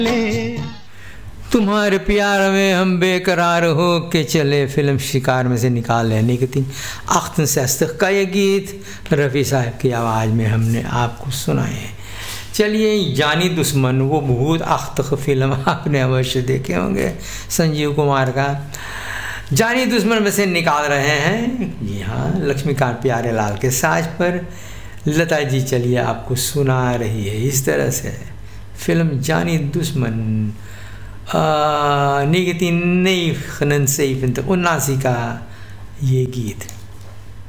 तुम्हारे प्यार में हम बेकरार हो के चले, फिल्म शिकार में से निकाल है निकती अख्तन सस्तक का ये गीत रफ़ी साहब की आवाज़ में हमने आपको सुनाए हैं। चलिए, जानी दुश्मन, वो बहुत अख्तक फिल्म आपने अवश्य देखे होंगे, संजीव कुमार का। जानी दुश्मन में से निकाल रहे हैं, जी हाँ, लक्ष्मीकांत प्यारेलाल के साज पर लता जी चलिए आपको सुना रही है इस तरह से फिल्म जानी दुश्मन 1979 का ये गीत।